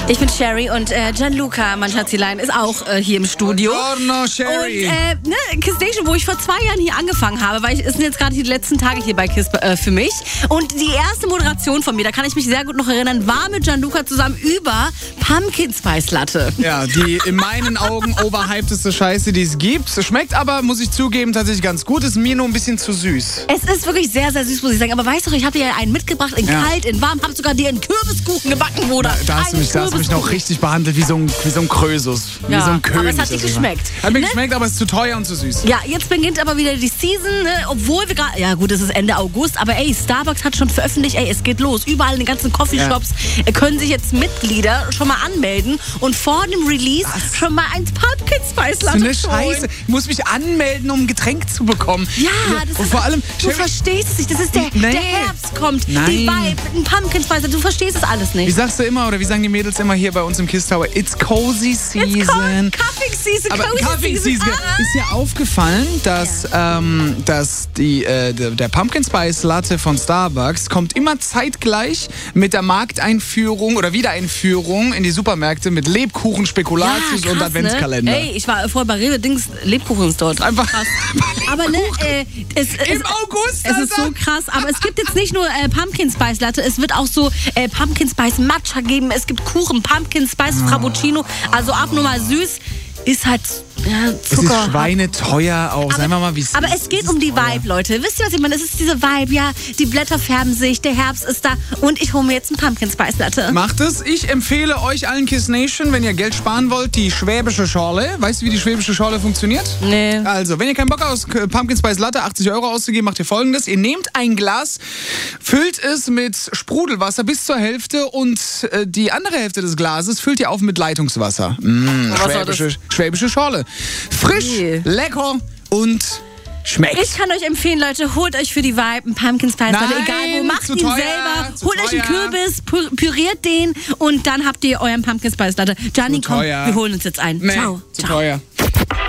Ich bin Sherry und Gianluca Manchazilein ist auch hier im Studio. Buongiorno, Sherry. Und Kiss Station, wo ich vor 2 Jahren hier angefangen habe, weil es sind jetzt gerade die letzten Tage hier bei Kiss für mich. Und die erste Moderation von mir, da kann ich mich sehr gut noch erinnern, war mit Gianluca zusammen über Pumpkin Spice Latte. Ja, die in meinen Augen overhypedeste Scheiße, die es gibt. Schmeckt aber, muss ich zugeben, tatsächlich ganz gut. Ist mir nur ein bisschen zu süß. Es ist wirklich sehr, sehr süß, muss ich sagen. Aber weißt du, ich habe dir ja einen mitgebracht, in kalt, in warm, habe sogar dir einen Kürbiskuchen gebacken, Bruder. Da hast du mich noch richtig behandelt, wie so ein Krösus. Wie so ein König. Aber es hat dir geschmeckt. Hat mir geschmeckt, aber es ist zu teuer und zu süß. Ja, jetzt beginnt aber wieder die Season, ne? Obwohl wir gerade, ja gut, es ist Ende August, aber Starbucks hat schon veröffentlicht, es geht los. Überall in den ganzen Coffeeshops können sich jetzt Mitglieder schon mal anmelden und vor dem Release schon mal ein Pumpkin Spice Latte Das ist eine Scheiße. Ich muss mich anmelden, um ein Getränk zu bekommen. Ja, das und ist, vor allem, du verstehst es nicht. Das ist der Herbst kommt, die Vibe, ein Pumpkin Spice Latte. Du verstehst es alles nicht. Wie sagst du immer, oder wie sagen die Mädels immer hier bei uns im Kiss Tower? It's cozy season. Cuffing season, aber cozy season. Ist dir aufgefallen, dass, der Pumpkin Spice Latte von Starbucks kommt immer zeitgleich mit der Markteinführung oder Wiedereinführung in die Supermärkte mit Lebkuchen, Spekulatius und Adventskalender. Ne? Ey, ich war vorher bei Rewe, Lebkuchen ist dort. Einfach krass. Aber im August, es ist so krass. Aber es gibt jetzt nicht nur Pumpkin Spice Latte, es wird auch so Pumpkin Spice Matcha geben. Es gibt Kuchen, Pumpkin Spice Frappuccino. Also abnormal süß. Ist halt Zucker. Es ist schweineteuer auch. Seien wir mal, wie es ist. Aber es geht um die Vibe, Leute. Wisst ihr, was ich meine? Es ist diese Vibe, ja. Die Blätter färben sich, der Herbst ist da und ich hole mir jetzt einen Pumpkin Spice Latte. Macht es. Ich empfehle euch allen Kiss Nation, wenn ihr Geld sparen wollt, die schwäbische Schorle. Weißt du, wie die schwäbische Schorle funktioniert? Nee. Also, wenn ihr keinen Bock habt, Pumpkin Spice Latte 80 € auszugeben, macht ihr Folgendes. Ihr nehmt ein Glas, füllt es mit Sprudelwasser bis zur Hälfte und die andere Hälfte des Glases füllt ihr auf mit Leitungswasser. Schwäbische Schorle. Frisch, lecker und schmeckt. Ich kann euch empfehlen, Leute, holt euch für die Vibe einen Pumpkin Spice Latte, egal wo, macht ihn selber, holt euch einen Kürbis, püriert den und dann habt ihr euren Pumpkin Spice Latte. Gianni, komm, wir holen uns jetzt ein. Nee, Ciao. Zu teuer.